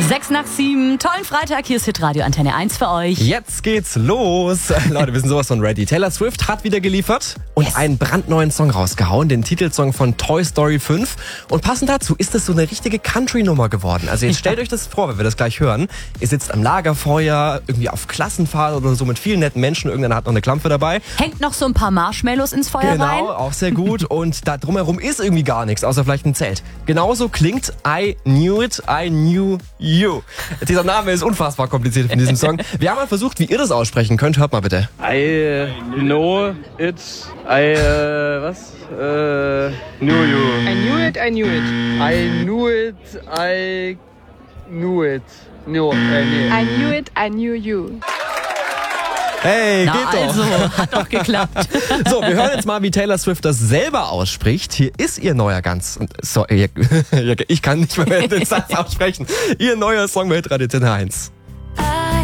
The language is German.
6 nach 7, tollen Freitag, hier ist Hitradio Antenne 1 für euch. Jetzt geht's los. Leute, wir sind sowas von ready. Taylor Swift hat wieder geliefert und einen brandneuen Song rausgehauen, den Titelsong von Toy Story 5. Und passend dazu ist es so eine richtige Country-Nummer geworden. Also jetzt stellt euch das vor, wenn wir das gleich hören. Ihr sitzt am Lagerfeuer, irgendwie auf Klassenfahrt oder so mit vielen netten Menschen. Irgendeiner hat noch eine Klampe dabei. Hängt noch so ein paar Marshmallows ins Feuer rein. Genau, auch sehr gut. Und da drumherum ist irgendwie gar nichts, außer vielleicht ein Zelt. Genauso klingt I Knew It, I Knew You. Dieser Name ist unfassbar kompliziert in diesem Song. Wir haben mal versucht, wie ihr das aussprechen könnt. Hört mal bitte. I know it, knew you. I knew it, I knew it. I knew it, I knew it. No, nee. I knew it, I knew you. Hey, geht doch. Also, hat doch geklappt. So, wir hören jetzt mal, wie Taylor Swift das selber ausspricht. Hier ist ihr neuer ich kann nicht mehr den Satz aussprechen. Ihr neuer Song bei Hitradio Antenne 1.